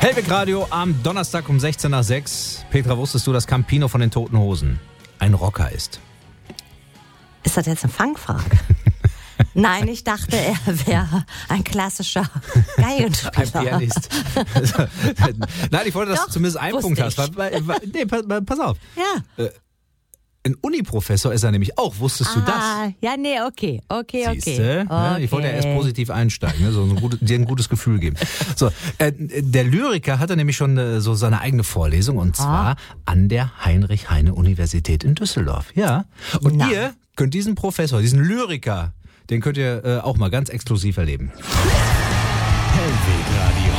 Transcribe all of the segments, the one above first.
Hellweg Radio am Donnerstag um 16 nach 6. Petra, wusstest du, dass Campino von den Toten Hosen ein Rocker ist? Ist das jetzt eine Fangfrage? Nein, ich dachte, er wäre ein klassischer Geigenspieler. Ein Pianist. Nein, ich wollte, dass du zumindest einen Punkt hast. Nee, pass auf. Ja. Ein Uniprofessor ist er nämlich auch. Wusstest du das? Ja, nee, okay. Siehste? Okay. Ich wollte ja erst positiv einsteigen, ne? Dir ein gutes Gefühl geben. So, der Lyriker hatte nämlich schon so seine eigene Vorlesung und zwar an der Heinrich-Heine-Universität in Düsseldorf. Ja. Und ihr könnt diesen Professor, diesen Lyriker, den könnt ihr auch mal ganz exklusiv erleben. Hellweg Radio.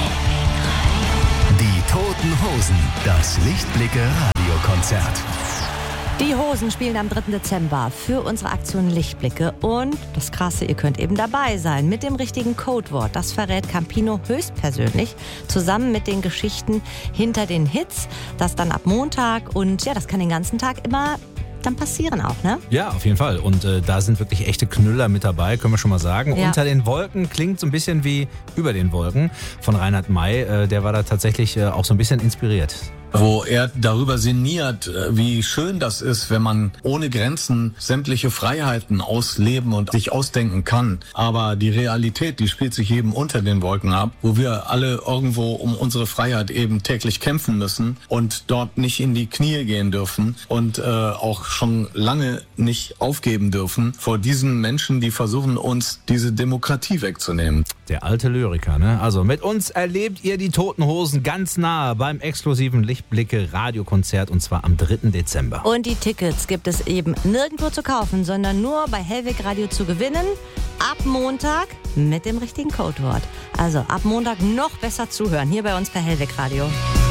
Die Toten Hosen. Das Lichtblicke-Radiokonzert. Die Hosen spielen am 3. Dezember für unsere Aktion Lichtblicke und das Krasse, ihr könnt eben dabei sein mit dem richtigen Codewort. Das verrät Campino höchstpersönlich zusammen mit den Geschichten hinter den Hits. Das dann ab Montag und ja, das kann den ganzen Tag immer dann passieren auch, ne? Ja, auf jeden Fall. Und da sind wirklich echte Knüller mit dabei, können wir schon mal sagen. Ja. Unter den Wolken klingt so ein bisschen wie Über den Wolken von Reinhard May. Der war da tatsächlich auch so ein bisschen inspiriert. Wo er darüber sinniert, wie schön das ist, wenn man ohne Grenzen sämtliche Freiheiten ausleben und sich ausdenken kann. Aber die Realität, die spielt sich eben unter den Wolken ab, wo wir alle irgendwo um unsere Freiheit eben täglich kämpfen müssen und dort nicht in die Knie gehen dürfen und auch schon lange nicht aufgeben dürfen vor diesen Menschen, die versuchen, uns diese Demokratie wegzunehmen. Der alte Lyriker, ne? Also mit uns erlebt ihr die Toten Hosen ganz nah beim exklusiven Lichtblicke Radiokonzert und zwar am 3. Dezember. Und die Tickets gibt es eben nirgendwo zu kaufen, sondern nur bei Hellweg Radio zu gewinnen. Ab Montag mit dem richtigen Codewort. Also ab Montag noch besser zuhören, hier bei uns bei Hellweg Radio.